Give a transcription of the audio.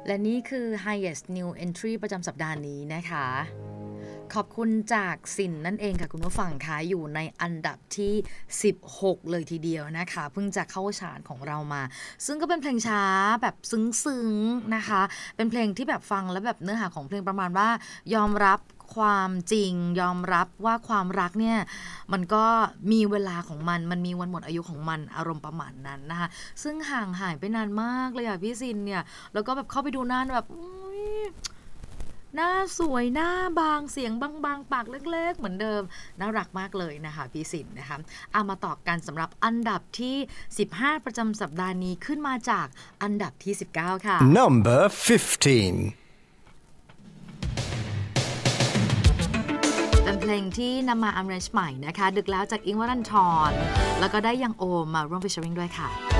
และนี่คือ highest new entry ประจำสัปดาห์นี้นะคะขอบคุณจากสินนั่นเองค่ะคุณผู้ฟังคะอยู่ในอันดับที่16เลยทีเดียวนะคะเพิ่งจะเข้าชาร์ตของเรามาซึ่งก็เป็นเพลงช้าแบบซึ้งๆนะคะเป็นเพลงที่แบบฟังแล้วแบบเนื้อหาของเพลงประมาณว่ายอมรับความจริงยอมรับว่าความรักเนี่ยมันก็มีเวลาของมันมีวันหมดอายุของมันอารมณ์ประมาณนั้นนะคะซึ่งห่างหายไปนานมากเลยอ่ะพี่ซินเนี่ยแล้วก็แบบเข้าไปดูหน้าแบบหน้าสวยหน้าบางเสียงบางๆปากเล็กๆเหมือนเดิมน่ารักมากเลยนะคะพี่สินนะคะเอามาต่อกันสำหรับอันดับที่15ประจำสัปดาห์นี้ขึ้นมาจากอันดับที่19ค่ะ Number 15 เป็นเพลงที่นำมา arrange ใหม่นะคะดึกแล้วจากอิงค์วรันธรแล้วก็ได้ยังโอมมาร่วม featuring ด้วยค่ะ